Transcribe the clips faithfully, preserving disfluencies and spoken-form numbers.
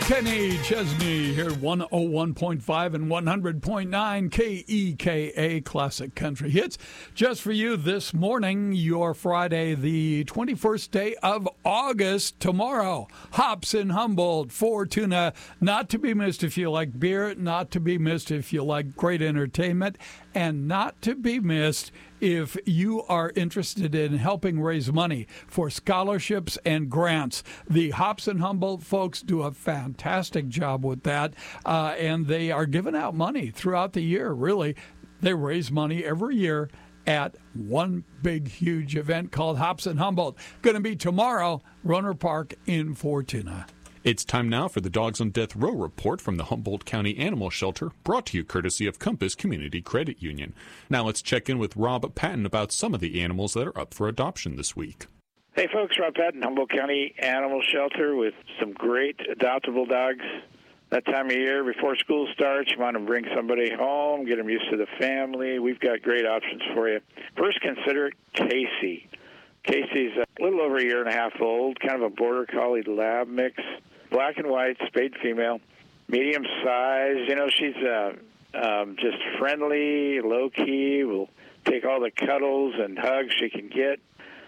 Kenny Chesney here, one oh one point five and one hundred point nine K E K A Classic Country Hits. Just for you this morning, your Friday, the twenty-first day of August. Tomorrow, Hops in Humboldt, Fortuna. Not to be missed if you like beer, not to be missed if you like great entertainment, and not to be missed if you are interested in helping raise money for scholarships and grants. The Hops in Humboldt folks do a fantastic job with that, uh, and they are giving out money throughout the year, really. They raise money every year at one big, huge event called Hops in Humboldt. Going to be tomorrow, Runner Park in Fortuna. It's time now for the Dogs on Death Row report from the Humboldt County Animal Shelter, brought to you courtesy of Compass Community Credit Union. Now let's check in with Rob Patton about some of the animals that are up for adoption this week. Hey folks, Rob Patton, Humboldt County Animal Shelter with some great adoptable dogs. That time of year, before school starts, you want to bring somebody home, get them used to the family. We've got great options for you. First, consider Casey. Casey's a little over a year and a half old, kind of a border collie lab mix. Black and white, spayed female, medium size. You know, she's uh, um, just friendly, low-key, will take all the cuddles and hugs she can get,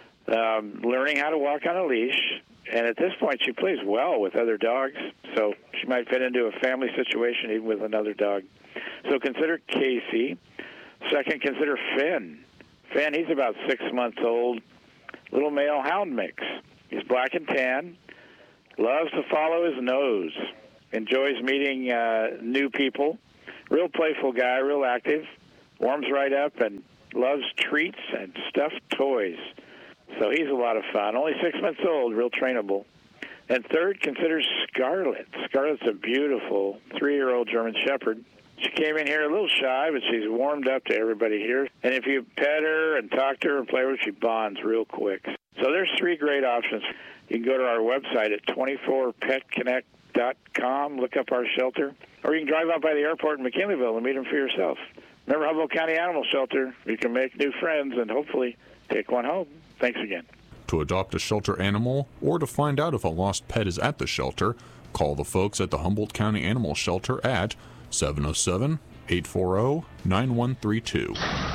um, learning how to walk on a leash. And at this point, she plays well with other dogs, so she might fit into a family situation even with another dog. So consider Casey. Second, consider Finn. Finn, he's about six months old, little male hound mix. He's black and tan. Loves to follow his nose, enjoys meeting uh, new people, real playful guy, real active, warms right up, and loves treats and stuffed toys. So he's a lot of fun. Only six months old, real trainable. And third, consider Scarlet. Scarlet's a beautiful three-year-old German Shepherd. She came in here a little shy, but she's warmed up to everybody here. And if you pet her and talk to her and play with her, she bonds real quick. So there's three great options. You can go to our website at twenty-four pet connect dot com, look up our shelter, or you can drive out by the airport in McKinleyville and meet them for yourself. Remember, Humboldt County Animal Shelter, you can make new friends and hopefully take one home. Thanks again. To adopt a shelter animal or to find out if a lost pet is at the shelter, call the folks at the Humboldt County Animal Shelter at seven oh seven, eight four zero, nine one three two.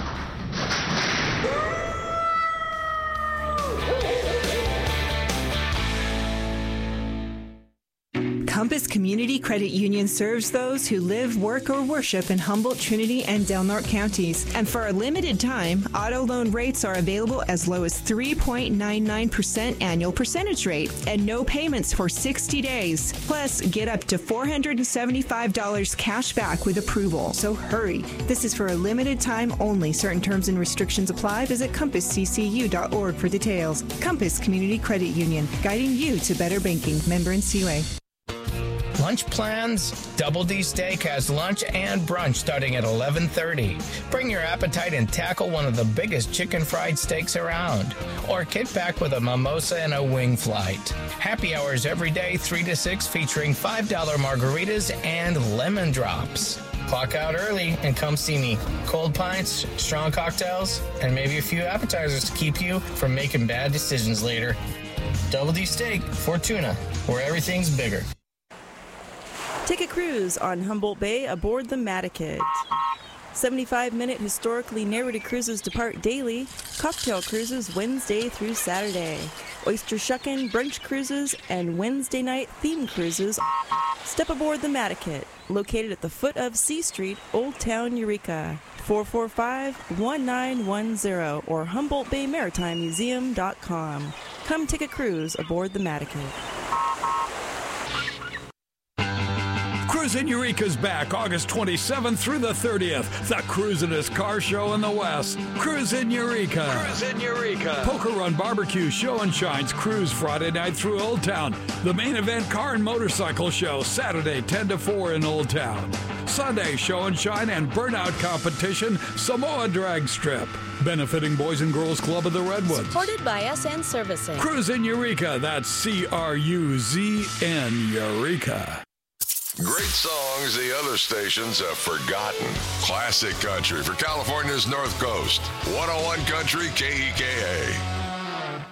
Compass Community Credit Union serves those who live, work, or worship in Humboldt, Trinity, and Del Norte counties. And for a limited time, auto loan rates are available as low as three point nine nine percent annual percentage rate and no payments for sixty days. Plus, get up to four hundred seventy-five dollars cash back with approval. So hurry. This is for a limited time only. Certain terms and restrictions apply. Visit compass c c u dot org for details. Compass Community Credit Union, guiding you to better banking. Member N C U A. Lunch plans? Double D Steak has lunch and brunch starting at eleven thirty. Bring your appetite and tackle one of the biggest chicken fried steaks around. Or kick back with a mimosa and a wing flight. Happy hours every day, three to six, featuring five dollar margaritas and lemon drops. Clock out early and come see me. Cold pints, strong cocktails, and maybe a few appetizers to keep you from making bad decisions later. Double D Steak, Fortuna, where everything's bigger. Take a cruise on Humboldt Bay aboard the Mataket. seventy-five minute historically narrated cruises depart daily. Cocktail cruises Wednesday through Saturday. Oyster shuckin', brunch cruises, and Wednesday night theme cruises. Step aboard the Mataket, located at the foot of C Street, Old Town, Eureka. four four five, one nine one zero or Humboldt Bay Maritime Museum dot com. Come take a cruise aboard the Mataket. Cruise in Eureka's back August twenty-seventh through the thirtieth. The Cruisin'est Car Show in the West. Cruise in Eureka. Cruise in Eureka. Poker Run Barbecue Show and Shines Cruise Friday night through Old Town. The main event Car and Motorcycle Show Saturday ten to four in Old Town. Sunday Show and Shine and Burnout Competition Samoa Drag Strip. Benefiting Boys and Girls Club of the Redwoods. Supported by S N Servicing. Cruise in Eureka. That's C R U Z N Eureka. Great songs the other stations have forgotten. Classic country for California's North Coast. one oh one Country K E K A.